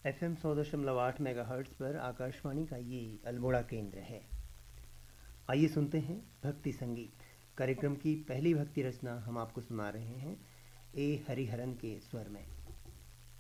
FM 100.8 megahertz पर आकाशवाणी का ये अल्मोड़ा केंद्र है। आइए सुनते हैं भक्ति संगीत। कार्यक्रम की पहली भक्ति रचना हम आपको सुना रहे हैं ए हरिहरन के स्वर में।